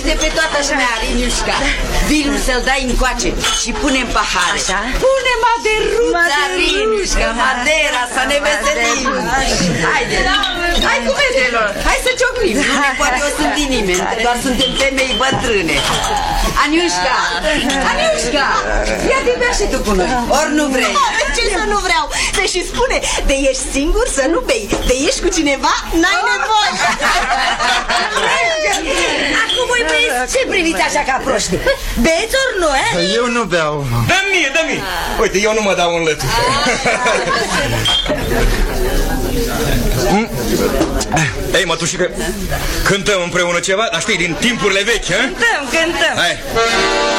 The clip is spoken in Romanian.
Treci de pe toată lumea, Liniușca. Vinul să-l dai încoace și punem pahare. Pune maderuța, Liniușca, madera, să ne veselim. Haide, hai cu vedelor, hai să ciocnim. Nu ne poate osândi nimeni, că doar suntem femei bătrâne. Aniușca, Aniușca, ia-te bea și tu cu noi, ori nu vrei. Ce să nu vreau? Se și spune, de ești singur să nu bei, de ești cu cineva, n-ai nevoie. Acum voi băieți, ce priviți așa ca proști? Beți ori nu, eh? Eu nu beau. Dă-mi mie, dă-mi. Uite, eu nu mă dau în lături. Ei, mătușică, cântăm împreună ceva, dar știi, din timpurile vechi, hă? Cântăm, cântăm. Hai.